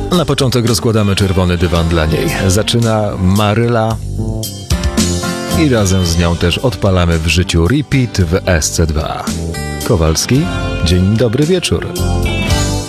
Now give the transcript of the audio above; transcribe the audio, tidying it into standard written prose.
Na początek rozkładamy czerwony dywan dla niej. Zaczyna Maryla i razem z nią też odpalamy w życiu repeat w SC2. Kowalski, dzień dobry wieczór.